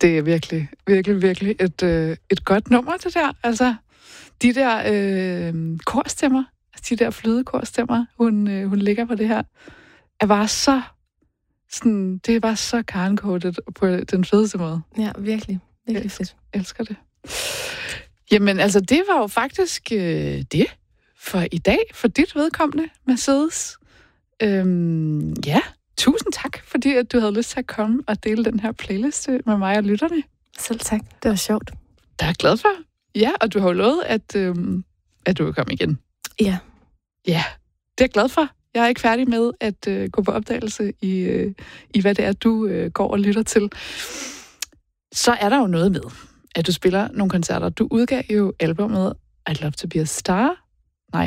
Det er virkelig, virkelig, virkelig et godt nummer, det der. Altså, de der korstemmer, de der flydekorstemmer, hun ligger på det her, er bare så sådan, det er bare så Karen-coded på den fedeste måde. Ja, virkelig. Virkelig fedt. Jeg elsker det. Jamen, altså, det var jo faktisk det for i dag, for dit vedkommende, Mercedes. Ja, tusind tak, fordi at du havde lyst til at komme og dele den her playlist med mig og lytterne. Selv tak. Det var sjovt. Det er jeg glad for. Ja, og du har jo lovet, at du vil komme igen. Ja. Ja, det er jeg glad for. Jeg er ikke færdig med at gå på opdagelse i hvad det er, du går og lytter til. Så er der jo noget med, at du spiller nogle koncerter. Du udgav jo albumet I'd Love to Be a Star. Nej,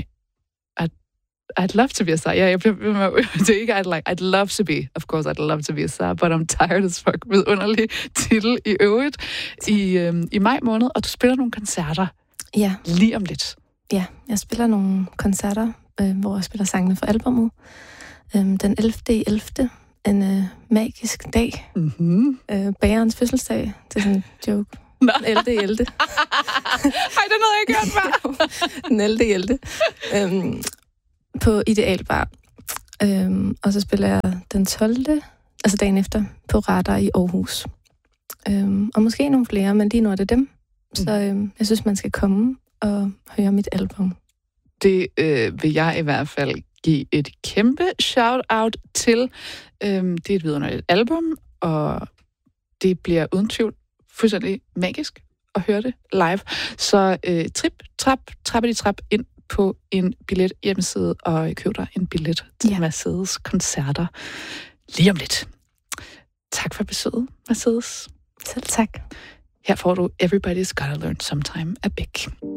I'd love to be a star. Ja, det er ikke I'd love to be. Of course, I'd love to be a star, but I'm tired as fuck. Med underlig titel i øvrigt i maj måned, og du spiller nogle koncerter. Ja. Lige om lidt. Ja, jeg spiller nogle koncerter, hvor jeg spiller sangene for albumet. Den 11.11. En magisk dag. Mm-hmm. Bagerens fødselsdag. Det er sådan en joke. 11.11. Ej, den havde jeg ikke hørt før. Den 11.11. På Idealbar. Og så spiller jeg den 12. Altså dagen efter på Radar i Aarhus. Og måske nogle flere, men lige nu er det dem. Så jeg synes, man skal komme og høre mit album. Det vil jeg i hvert fald give et kæmpe shout-out til. Det er et vidunderligt album, og det bliver uden tvivl fuldstændig magisk at høre det live. Så trap ind på en billet hjemmeside og køb dig en billet til Mercedes koncerter lige om lidt. Tak for besøget, Mercedes. Selv tak. Her får du Everybody's Gotta Learn Sometime af Beck.